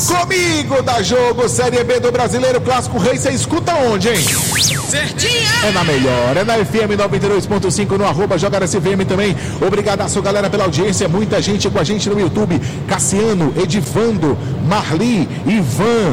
Comigo dá jogo, Série B do Brasileiro Clássico Rei, você escuta onde, hein? Certinha! É na melhor, é na FM 92.5, no arroba JogaSVM também. Obrigadaço, galera, pela audiência. Muita gente com a gente no YouTube. Cassiano, Edivando, Marli, Ivan,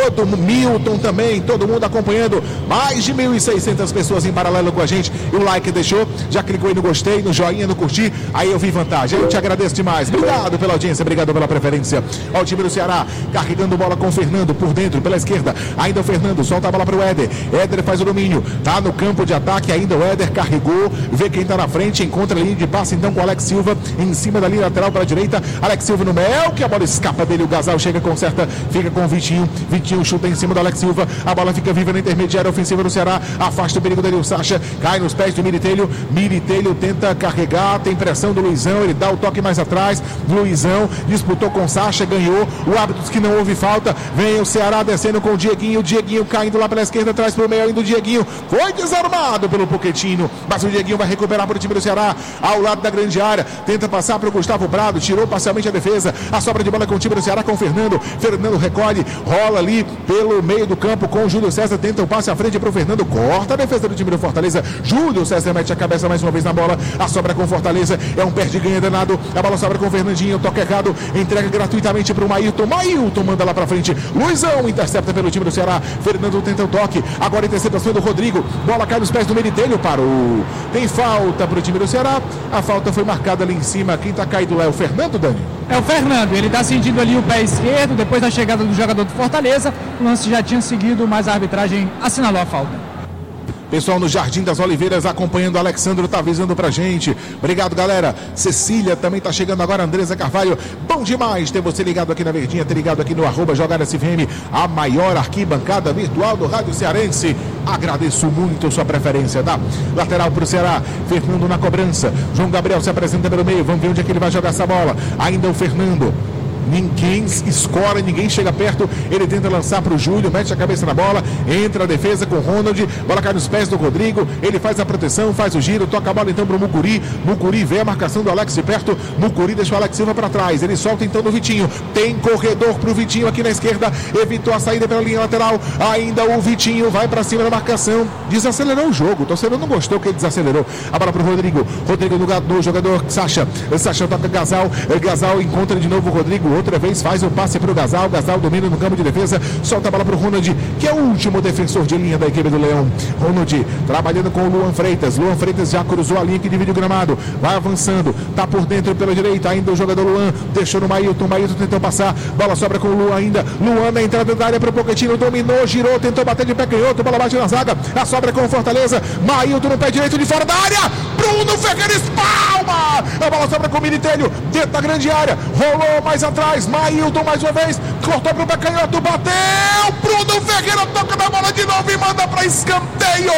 Milton também, todo mundo acompanhando. Mais de 1.600 pessoas em paralelo com a gente. E o like deixou, já clicou aí no gostei, no joinha, no curtir. Aí eu vi vantagem. Eu te agradeço demais. Obrigado pela audiência, obrigado pela preferência. Ó, o time do Ceará, carregando bola com o Fernando por dentro, pela esquerda. Ainda o Fernando, solta a bola para o Éder. Éder faz o domínio, tá no campo de ataque. Ainda o Éder carregou, vê quem tá na frente, encontra a linha de passe então com o Alex Silva em cima da linha lateral para a direita. Alex Silva no Mel, que a bola escapa dele. O Gasal chega, conserta, fica com o Vitinho. Vitinho chuta em cima do Alex Silva. A bola fica viva na intermediária ofensiva do Ceará. Afasta o perigo dele, o Sacha. Cai nos pés do Militelho. Militelho tenta carregar, tem pressão do Luizão. Ele dá o toque mais atrás. Luizão disputou com o Sacha, ganhou. O árbitro que não houve falta. Vem o Ceará descendo com o Dieguinho. O Dieguinho caindo lá pela esquerda, atrás pro meio ainda o Dieguinho. Foi desarmado pelo Pochettino. Mas o Dieguinho vai recuperar para o time do Ceará. Ao lado da grande área. Tenta passar para o Gustavo Prado. Tirou parcialmente a defesa. A sobra de bola com o time do Ceará com o Fernando. Fernando recolhe. Rola ali pelo meio do campo com o Júlio César. Tenta o passe à frente para o Fernando. Corta a defesa do time do Fortaleza. Júlio César mete a cabeça mais uma vez na bola. A sobra com o Fortaleza. É um perde-ganha danado. A bola sobra com o Fernandinho. Toque errado. Entrega gratuitamente para o Mailton. Mailton manda lá para frente. Luizão intercepta pelo time do Ceará. Fernando tenta o toque. Agora interceptação do Rodrigo. Bola cai nos pés do Militelho. Parou. Tem falta para o time do Ceará. A falta foi marcada ali em cima. Quem está caído lá é o Fernando, Dani? É o Fernando. Ele está sentindo ali o pé esquerdo. Depois da chegada do jogador do Fortaleza. O lance já tinha seguido, mas a arbitragem assinalou a falta. Pessoal no Jardim das Oliveiras acompanhando, o Alexandro tá avisando pra gente. Obrigado, galera. Cecília também tá chegando agora, Andresa Carvalho. Bom demais ter você ligado aqui na Verdinha, ter ligado aqui no arroba JogaSVM, a maior arquibancada virtual do Rádio Cearense. Agradeço muito sua preferência, tá? Lateral pro Ceará, Fernando na cobrança. João Gabriel se apresenta pelo meio, vamos ver onde é que ele vai jogar essa bola. Ainda o Fernando. Ninguém escora, ninguém chega perto. Ele tenta lançar para o Júlio, mete a cabeça na bola, entra a defesa com o Ronald, bola cai nos pés do Rodrigo. Ele faz a proteção, faz o giro, toca a bola então para o Mucuri. Mucuri vê a marcação do Alex de perto. Mucuri deixa o Alex Silva para trás. Ele solta então no Vitinho. Tem corredor para o Vitinho aqui na esquerda. Evitou a saída pela linha lateral. Ainda o Vitinho vai para cima da marcação. Desacelerou o jogo. O torcedor não gostou que ele desacelerou. A bola para o Rodrigo. Rodrigo no jogador Sacha. Sacha toca Gasal. Gasal encontra de novo o Rodrigo. Outra vez faz o passe para o Gasal. Gasal domina no campo de defesa. Solta a bola para o Ronald, que é o último defensor de linha da equipe do Leão. Ronald trabalhando com o Luan Freitas. Luan Freitas já cruzou a linha que divide o gramado. Vai avançando. Tá por dentro pela direita. Ainda o jogador Luan. Deixou no Mailton. Mailton tentou passar. Bola sobra com o Luan ainda. Luan na entrada da área para o Pochettino. Dominou, girou, tentou bater de pé canhoto. Bola bate na zaga. A sobra com o Fortaleza. Mailton no pé direito de fora da área. Bruno Ferreira espalma. A bola sobra com o Militelho. Dentro da grande área. Rolou mais atrás. Mailton mais uma vez. Cortou pro pé canhoto. Bateu. Bruno Ferreira toca na bola de novo e manda para escanteio.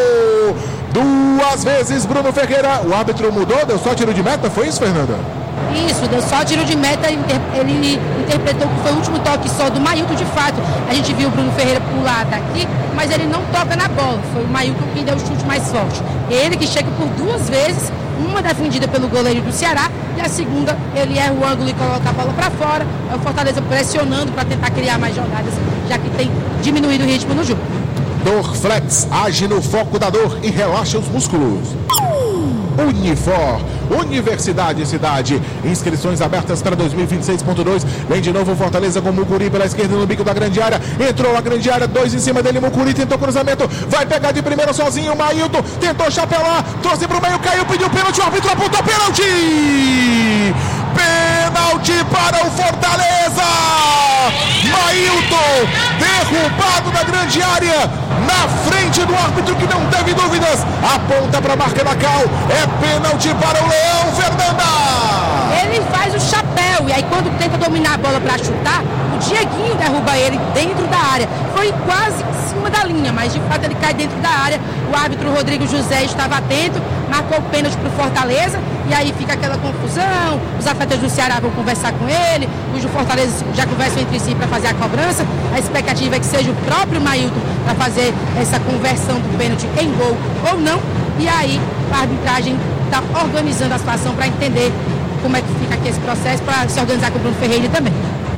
Duas vezes Bruno Ferreira. O árbitro mudou. Deu só tiro de meta. Foi isso, Fernanda? Isso, deu só tiro de meta. Ele interpretou que foi o último toque só do Mailton. De fato, a gente viu o Bruno Ferreira pular daqui, mas ele não toca na bola. Foi o Mailton que deu o chute mais forte. Ele que chega por duas vezes, uma defendida pelo goleiro do Ceará e a segunda ele erra o ângulo e coloca a bola para fora. É o Fortaleza pressionando para tentar criar mais jogadas, já que tem diminuído o ritmo no jogo. Dorflex age no foco da dor e relaxa os músculos. Unifor, Universidade e Cidade. Inscrições abertas para 2026.2. Vem de novo o Fortaleza com o Mucuri pela esquerda no bico da grande área. Entrou a grande área, dois em cima dele. Mucuri tentou cruzamento, vai pegar de primeira sozinho. O Mailton tentou chapelar, trouxe para o meio, caiu, pediu pênalti. O árbitro apontou pênalti. Pênalti para o Fortaleza. Mailton derrubado da grande área, na frente do árbitro que não teve dúvidas. Aponta para a marca da Cal. É pênalti para o Leão, Fernanda. Ele faz o chapéu e aí quando tenta dominar a bola para chutar, o Dieguinho derruba ele dentro da área. Foi quase em cima da linha, mas de fato ele cai dentro da área. O árbitro Rodrigo José estava atento, marcou o pênalti para o Fortaleza e aí fica aquela confusão. Os atletas do Ceará vão conversar com ele, os do Fortaleza já conversam entre si para fazer a cobrança. A expectativa é que seja o próprio Mailton para fazer essa conversão do pênalti em gol ou não. E aí a arbitragem está organizando a situação para entender como é que fica aqui esse processo, para se organizar com o Bruno Ferreira também.